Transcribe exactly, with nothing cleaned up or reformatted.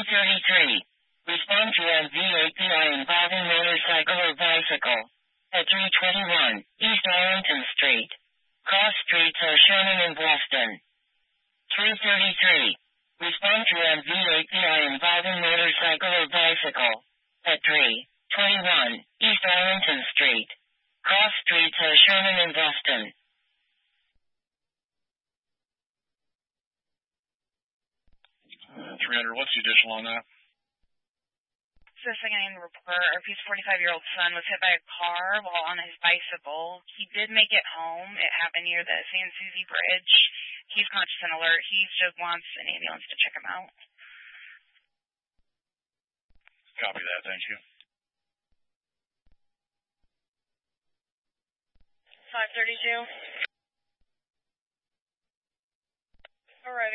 thirty-three. Respond to M V A P I involving motorcycle or bicycle. At three twenty-one, East Arlington Street. Cross streets are shown in Boston. three thirty-three. Respond to M V A P I involving motorcycle or bicycle. At three twenty-one, East Arlington Street. Cross streets are shown in Boston. Uh, three hundred, what's the additional on that? So second in the report, our forty-five-year-old son was hit by a car while on his bicycle. He did make it home. It happened near the San Susie Bridge. He's conscious and alert. He just wants an ambulance to check him out. Copy that, thank you. five thirty-two. All right.